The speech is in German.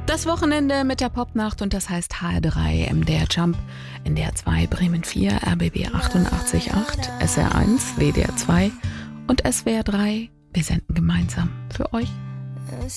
Das Wochenende mit der Popnacht und das heißt HR3, MDR Jump, NDR 2, Bremen 4, RBB 88.8, SR 1, WDR 2 und SWR 3. Wir senden gemeinsam für euch.